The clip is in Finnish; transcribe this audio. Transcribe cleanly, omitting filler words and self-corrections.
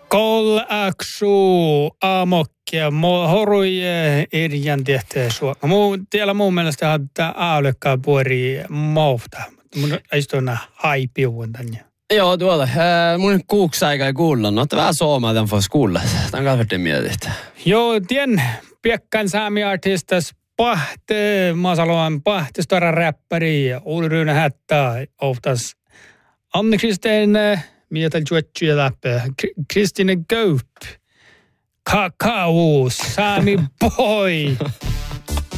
Kol aksu amokkia horuje irjan tehteen suoma. Tiellä mun mielestä tämä äälykkä puori mauhta. Mun istuna haipiuun tänne. Joo, tuolla. Mun kuuksi aika ei kuulla. No, vähän suomaa tämän får kuulla. Tämän kalvertin mietit. Joo, tien piekkan saami artistas pahte, maasaloan pahte, stora räppäri ja Ulruna hättää oftas Anne-Kristin mietal juotsuja läppä. Kristine Gaup. Kakao, Sami Boy.